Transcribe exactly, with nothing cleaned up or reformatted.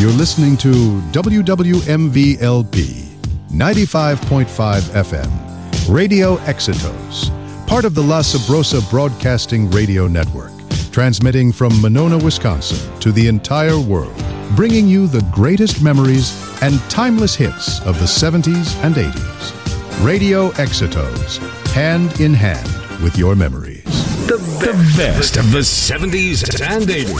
You're listening to W W M V L P ninety-five point five F M, Radio Exitos, part of the La Sabrosa Broadcasting Radio Network, transmitting from Monona, Wisconsin to the entire world, bringing you the greatest memories and timeless hits of the seventies and eighties. Radio Exitos, hand in hand with your memories. The best, the best of the seventies and eighties.